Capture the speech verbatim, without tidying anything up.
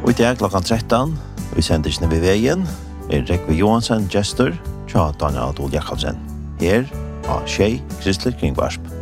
Og i dag klokken tretton, vi sender ikke ved veien, er Rekve Johansen, gestor, tja Daniel Adol Jakobsen. Her, av Tjei Kristelig Kringvarsp.